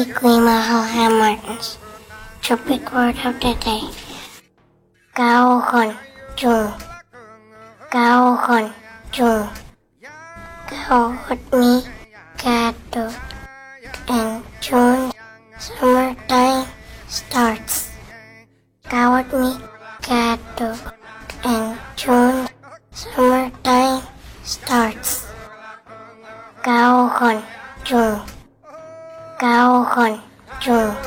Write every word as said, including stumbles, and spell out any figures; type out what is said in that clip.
Weekly Mahal Martins. Tropic word of the day. Cao Hồn Chung. Cao Hồn Chung. Cao with me, Gato, and June. Summertime starts. Cao with me, Gato, and June. Summertime starts. Cao Hồn Chung. Cao Hồn Chung.